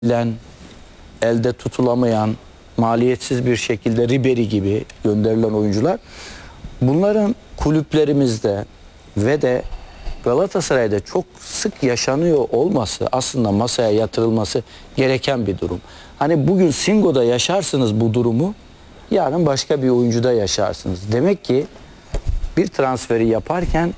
bilen, elde tutulamayan, maliyetsiz bir şekilde Ribery gibi gönderilen oyuncular, bunların kulüplerimizde ve de Galatasaray'da çok sık yaşanıyor olması aslında masaya yatırılması gereken bir durum. Hani bugün Singo'da yaşarsınız bu durumu, yarın başka bir oyuncuda yaşarsınız. Demek ki bir transferi yaparken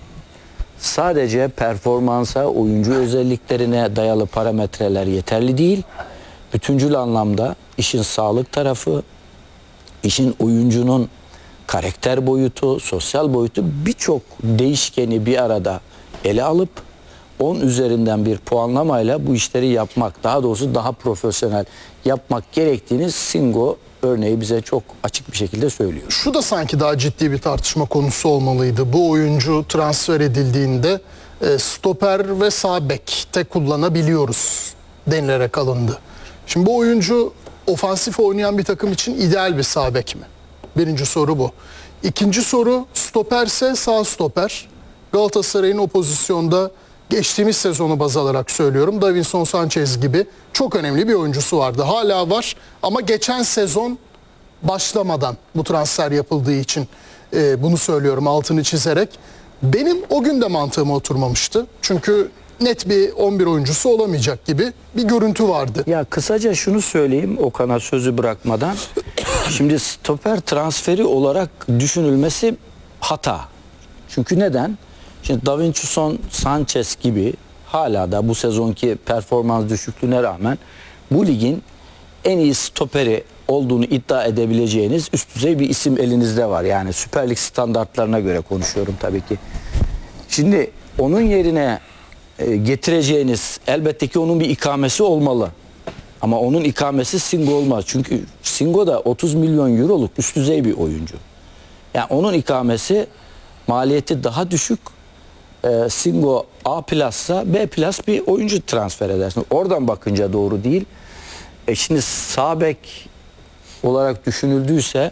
sadece performansa, oyuncu özelliklerine dayalı parametreler yeterli değil. Bütüncül anlamda işin sağlık tarafı, işin oyuncunun karakter boyutu, sosyal boyutu, birçok değişkeni bir arada ele alıp 10 üzerinden bir puanlamayla bu işleri yapmak, daha doğrusu daha profesyonel yapmak gerektiğini Singo örneği bize çok açık bir şekilde söylüyor. Şu da sanki daha ciddi bir tartışma konusu olmalıydı. Bu oyuncu transfer edildiğinde stoper ve sağ bekte kullanabiliyoruz denilerek alındı. Şimdi bu oyuncu ofansif oynayan bir takım için ideal bir sağ bek mi? Birinci soru bu. İkinci soru, stoperse sağ stoper. Galatasaray'ın o pozisyonda geçtiğimiz sezonu baz alarak söylüyorum, Davinson Sanchez gibi çok önemli bir oyuncusu vardı. Hala var ama geçen sezon başlamadan bu transfer yapıldığı için bunu söylüyorum altını çizerek. Benim o gün de mantığıma oturmamıştı. Çünkü net bir 11 oyuncusu olamayacak gibi bir görüntü vardı. Ya kısaca şunu söyleyeyim Okan'a sözü bırakmadan. Şimdi stoper transferi olarak düşünülmesi hata. Çünkü neden? Şimdi Davinson Sanchez gibi hala da bu sezonki performans düşüklüğüne rağmen bu ligin en iyi stoperi olduğunu iddia edebileceğiniz üst düzey bir isim elinizde var. Yani Süper Lig standartlarına göre konuşuyorum tabii ki. Şimdi onun yerine getireceğiniz, elbette ki onun bir ikamesi olmalı. Ama onun ikamesi Singo olmaz. Çünkü Singo da 30 milyon euroluk üst düzey bir oyuncu. Yani onun ikamesi maliyeti daha düşük. Singo A plassa B plus bir oyuncu transfer edersin. Oradan bakınca doğru değil. Şimdi sağ bek olarak düşünüldüyse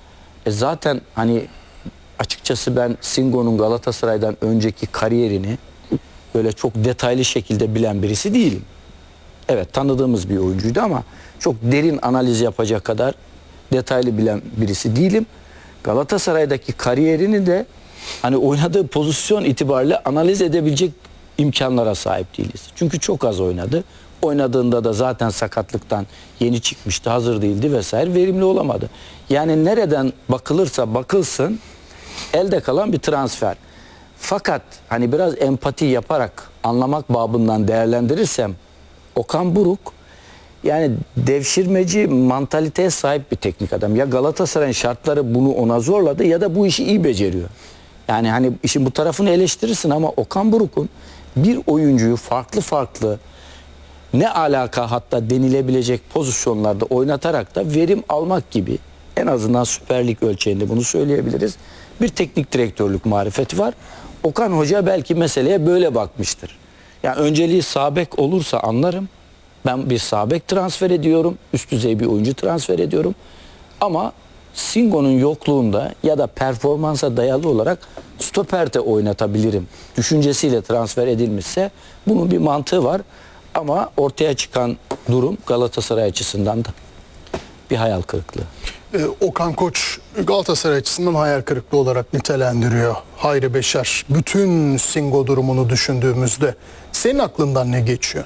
zaten hani açıkçası ben Singo'nun Galatasaray'dan önceki kariyerini böyle çok detaylı şekilde bilen birisi değilim. Evet, tanıdığımız bir oyuncuydu ama çok derin analiz yapacak kadar detaylı bilen birisi değilim. Galatasaray'daki kariyerini de hani oynadığı pozisyon itibariyle analiz edebilecek imkanlara sahip değiliz. Çünkü çok az oynadı. Oynadığında da zaten sakatlıktan yeni çıkmıştı, hazır değildi vesaire, verimli olamadı. Yani nereden bakılırsa bakılsın elde kalan bir transfer. Fakat hani biraz empati yaparak anlamak babından değerlendirirsem Okan Buruk yani devşirmeci mantaliteye sahip bir teknik adam. Ya Galatasaray'ın şartları bunu ona zorladı ya da bu işi iyi beceriyor. Yani hani işin bu tarafını eleştirirsin ama Okan Buruk'un bir oyuncuyu farklı ne alaka hatta denilebilecek pozisyonlarda oynatarak da verim almak gibi, en azından Süper Lig ölçeğinde bunu söyleyebiliriz, bir teknik direktörlük marifeti var. Okan Hoca belki meseleye böyle bakmıştır. Yani önceliği sağ bek olursa anlarım. Ben bir sağ bek transfer ediyorum. Üst düzey bir oyuncu transfer ediyorum. Ama Singo'nun yokluğunda ya da performansa dayalı olarak stoper de oynatabilirim düşüncesiyle transfer edilmişse bunun bir mantığı var. Ama ortaya çıkan durum Galatasaray açısından da bir hayal kırıklığı. Okan Koç Galatasaray açısından hayal kırıklığı olarak nitelendiriyor Hayri Beşer. Bütün Singo durumunu düşündüğümüzde senin aklından ne geçiyor?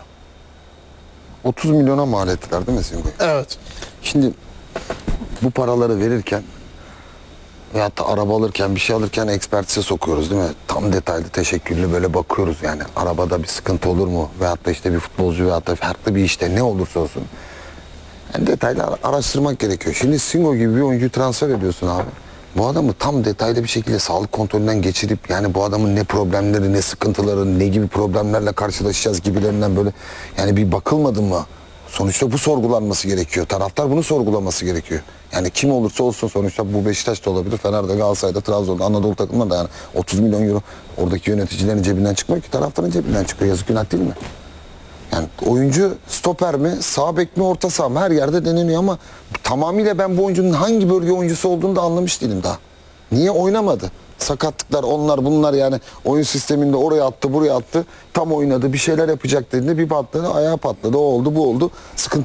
30 milyona mal ettiler değil mi Singo'yu? Evet. Şimdi bu paraları verirken veyahut da araba alırken, bir şey alırken ekspertize sokuyoruz değil mi? Tam detaylı, teşekküllü böyle bakıyoruz yani. Arabada bir sıkıntı olur mu? Veyahut da işte bir futbolcu veyahut da farklı bir işte ne olursa olsun. Yani detaylı araştırmak gerekiyor. Şimdi Singo gibi bir oyuncu transfer ediyorsun abi. Bu adamı tam detaylı bir şekilde sağlık kontrolünden geçirip yani bu adamın ne problemleri, ne sıkıntıları, ne gibi problemlerle karşılaşacağız gibilerinden böyle yani bir bakılmadı mı? Sonuçta bu sorgulanması gerekiyor. Taraftar bunu sorgulaması gerekiyor. Yani kim olursa olsun sonuçta bu Beşiktaş'ta olabilir, Fener'de, Galatasaray'da, Trabzon'da, Anadolu takımında da yani 30 milyon euro oradaki yöneticilerin cebinden çıkmıyor ki taraftarın cebinden çıkıyor. Yazık günah değil mi? Yani oyuncu stoper mi, sağ bek mi, orta saha mı her yerde deneniyor ama tamamıyla ben bu oyuncunun hangi bölge oyuncusu olduğunu da anlamış değilim daha. Niye oynamadı? sakatlıklar onlar bunlar yani oyun sisteminde oraya attı buraya attı tam oynadı bir şeyler yapacak dediğinde bir patladı ayağı patladı o oldu bu oldu sıkıntı